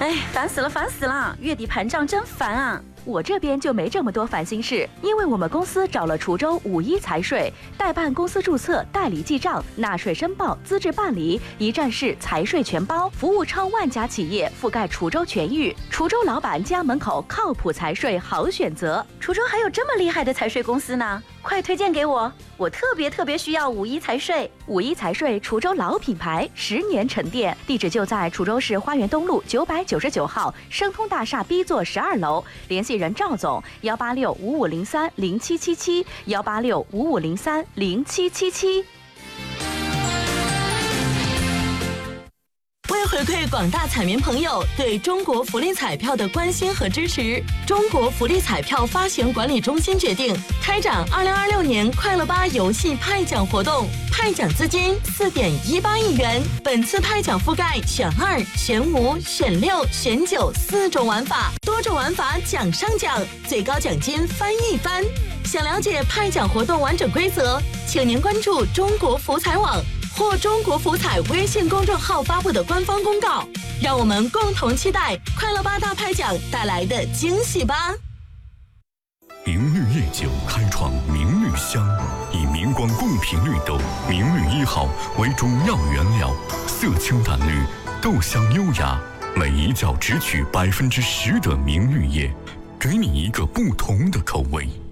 哎，烦死了！月底盘账真烦啊！我这边就没这么多烦心事，因为我们公司找了滁州51财税，代办公司注册、代理记账、纳税申报、资质办理，一站式财税全包，服务超万家企业，覆盖滁州全域。滁州老板家门口靠谱财税好选择。滁州还有这么厉害的财税公司呢，快推荐给我！我特别需要51财税。51财税，滁州老品牌，10年沉淀，地址就在滁州市花园东路999号生通大厦 B 座12楼，联系人赵总18655030777，18655030777。 为回馈广大彩民朋友对中国福利彩票的关心和支持，中国福利彩票发行管理中心决定开展2026年快乐吧游戏派奖活动，派奖资金4.18亿元。本次派奖覆盖选2、选5、选6、选94种玩法，多种玩法奖上奖，最高奖金翻一番。想了解派奖活动完整规则，请您关注中国福彩网或中国福彩微信公众号发布的官方公告，让我们共同期待快乐吧大派奖带来的惊喜吧。 明绿夜酒开创明绿香，以明光共频绿豆明绿1号为主要原料，色清淡绿，豆香优雅，每一窖只取10%的明绿叶，给你一个不同的口味。